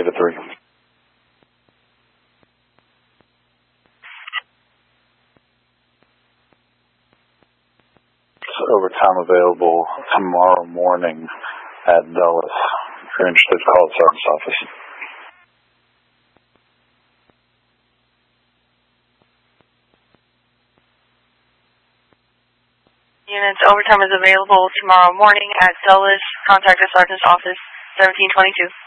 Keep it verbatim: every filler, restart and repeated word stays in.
David three. Overtime available tomorrow morning at Dulles. If you're interested, call the Sergeant's office. Units, overtime is available tomorrow morning at Dulles. Contact the Sergeant's office, seventeen twenty-two.